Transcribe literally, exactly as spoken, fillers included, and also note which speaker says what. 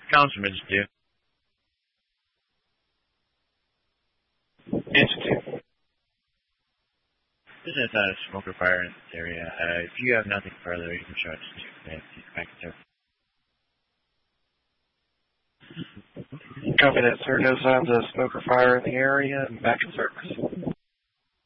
Speaker 1: Councilman, do.
Speaker 2: Institute.
Speaker 1: This is a smoke or fire in this area. Uh, if you have nothing further, you can show it to me. Back to
Speaker 2: Copy that, sir. No signs of smoke or fire in the area. Back in service.